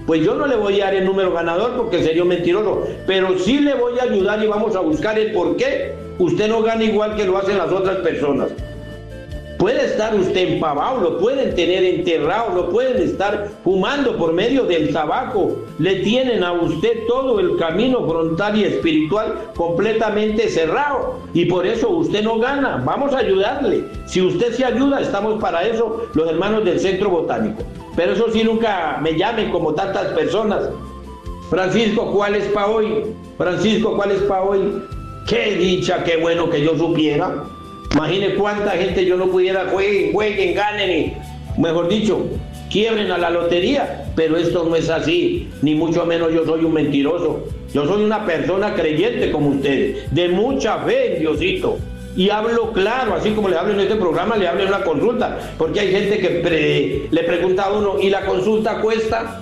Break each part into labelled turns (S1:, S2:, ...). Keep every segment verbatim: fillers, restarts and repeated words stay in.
S1: pues yo no le voy a dar el número ganador porque sería un mentiroso, pero sí le voy a ayudar y vamos a buscar el por qué usted no gana igual que lo hacen las otras personas. Puede estar usted empavado, lo pueden tener enterrado, lo pueden estar fumando por medio del tabaco. Le tienen a usted todo el camino frontal y espiritual completamente cerrado y por eso usted no gana. Vamos a ayudarle. Si usted se ayuda, estamos para eso los hermanos del Centro Botánico. Pero eso sí, nunca me llamen como tantas personas. Francisco, ¿cuál es para hoy? Francisco, ¿cuál es para hoy? Qué dicha, qué bueno que yo supiera. Imagine cuánta gente yo no pudiera, jueguen, jueguen, ganen y, mejor dicho, quiebren a la lotería. Pero esto no es así, ni mucho menos yo soy un mentiroso. Yo soy una persona creyente como ustedes, de mucha fe en Diosito. Y hablo claro, así como le hablo en este programa, le hablo en una consulta. Porque hay gente que pre, le pregunta a uno, ¿y la consulta cuesta?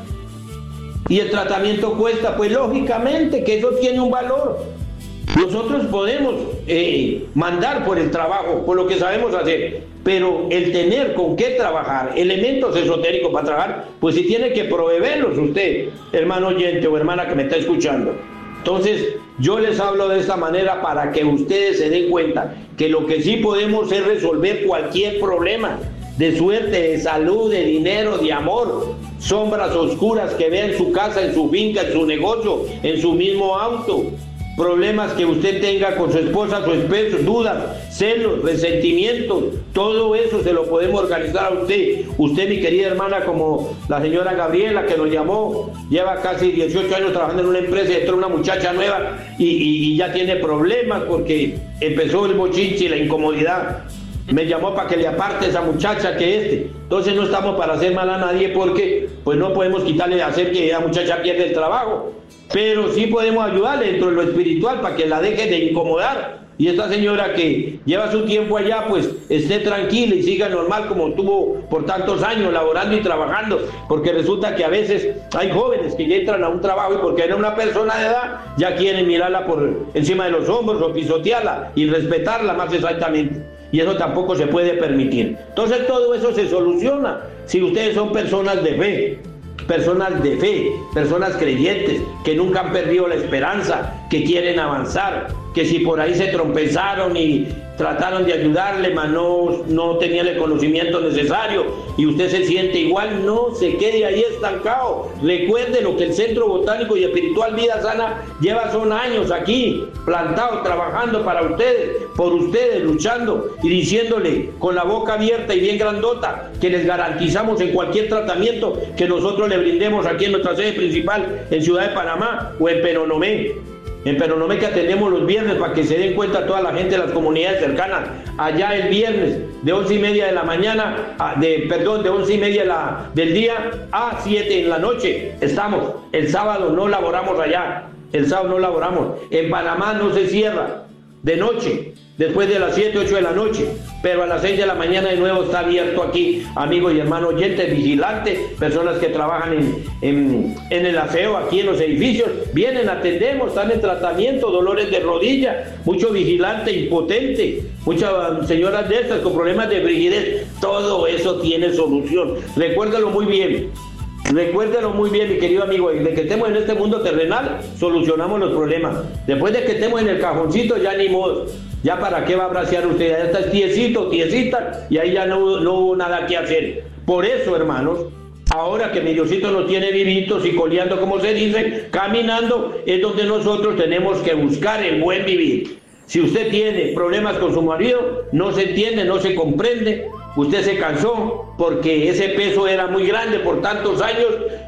S1: ¿Y el tratamiento cuesta? Pues lógicamente que eso tiene un valor. Nosotros podemos eh, mandar por el trabajo, por lo que sabemos hacer, pero el tener con qué trabajar, elementos esotéricos para trabajar, pues sí tiene que proveerlos usted, hermano oyente o hermana que me está escuchando. Entonces, yo les hablo de esta manera para que ustedes se den cuenta que lo que sí podemos es resolver cualquier problema de suerte, de salud, de dinero, de amor, sombras oscuras que vea en su casa, en su finca, en su negocio, en su mismo auto. Problemas que usted tenga con su esposa, su esposo, dudas, celos, resentimientos, todo eso se lo podemos organizar a usted. Usted, mi querida hermana, como la señora Gabriela que nos llamó, lleva casi dieciocho años trabajando en una empresa y entró una muchacha nueva y, y, y ya tiene problemas porque empezó el bochinche y la incomodidad. Me llamó para que le aparte a esa muchacha que este. Entonces no estamos para hacer mal a nadie porque pues no podemos quitarle de hacer que la muchacha pierda el trabajo. Pero sí podemos ayudarle dentro de lo espiritual para que la deje de incomodar. Y esta señora que lleva su tiempo allá, pues esté tranquila y siga normal como estuvo por tantos años laborando y trabajando. Porque resulta que a veces hay jóvenes que ya entran a un trabajo y porque era una persona de edad, ya quieren mirarla por encima de los hombros o pisotearla y respetarla más exactamente. Y eso tampoco se puede permitir. Entonces todo eso se soluciona si ustedes son personas de fe. Personas de fe, personas creyentes, que nunca han perdido la esperanza, que quieren avanzar, que si por ahí se tropezaron y trataron de ayudarle, mas no, no tenían el conocimiento necesario y usted se siente igual, no se quede ahí estancado. Recuerde lo que el Centro Botánico y Espiritual Vida Sana lleva son años aquí, plantado, trabajando para ustedes, por ustedes, luchando y diciéndole con la boca abierta y bien grandota que les garantizamos en cualquier tratamiento que nosotros le brindemos aquí en nuestra sede principal en Ciudad de Panamá o en Penonomé. En Penonomé que atendemos los viernes para que se den cuenta toda la gente de las comunidades cercanas. Allá el viernes de once y media de la mañana, a, de, perdón, de once y media de la, del día a siete en la noche estamos. El sábado no laboramos allá, el sábado no laboramos. En Panamá no se cierra de noche, después de las siete, ocho de la noche, pero a las seis de la mañana de nuevo está abierto aquí, amigos y hermanos oyentes, vigilantes, personas que trabajan en, en, en el aseo aquí en los edificios, vienen, atendemos, están en tratamiento, dolores de rodilla, mucho vigilante impotente, muchas señoras de estas con problemas de frigidez, todo eso tiene solución, recuérdalo muy bien. Recuérdelo muy bien, mi querido amigo, de que estemos en este mundo terrenal, solucionamos los problemas. Después de que estemos en el cajoncito, ya ni modo. Ya para qué va a bracear usted, ya está tiesito, tiesita, y ahí ya no, no hubo nada que hacer. Por eso, hermanos, ahora que mi Diosito nos tiene vivitos y coleando, como se dice, caminando, es donde nosotros tenemos que buscar el buen vivir. Si usted tiene problemas con su marido, no se entiende, no se comprende, usted se cansó porque ese peso era muy grande por tantos años,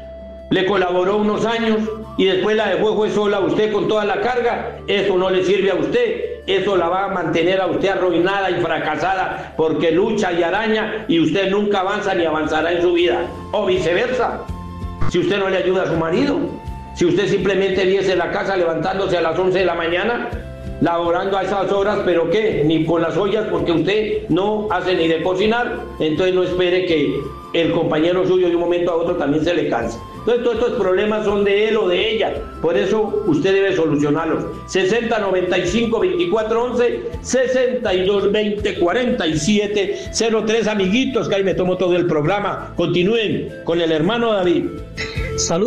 S1: le colaboró unos años y después la dejó fue sola usted con toda la carga, eso no le sirve a usted, eso la va a mantener a usted arruinada y fracasada porque lucha y araña y usted nunca avanza ni avanzará en su vida, o viceversa, si usted no le ayuda a su marido, si usted simplemente viese en la casa levantándose a las once de la mañana, laborando a esas horas, pero qué, ni con las ollas porque usted no hace ni de cocinar, entonces no espere que el compañero suyo de un momento a otro también se le canse. Entonces todos estos problemas son de él o de ella, por eso usted debe solucionarlos. sesenta noventa y cinco veinticuatro once, sesenta y dos veinte cuarenta y siete cero tres, amiguitos, que ahí me tomo todo el programa. Continúen con el hermano David.
S2: Salud.